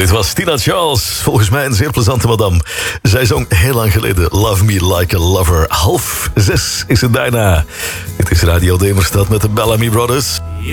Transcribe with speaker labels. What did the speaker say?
Speaker 1: Dit was Tina Charles, volgens mij een zeer plezante madame. Zij zong heel lang geleden Love Me Like a Lover. 5:30 is het bijna. Dit is Radio Demerstad met de Bellamy Brothers.